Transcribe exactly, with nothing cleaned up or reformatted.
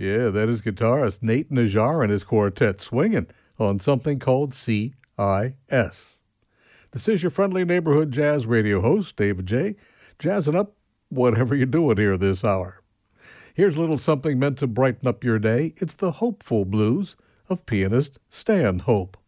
Yeah, that is guitarist Nate Najar and his quartet swinging on something called C I S. This is your friendly neighborhood jazz radio host, David J., jazzing up whatever you're doing here this hour. Here's a little something meant to brighten up your day. It's the Hopeful Blues of pianist Stan Hope.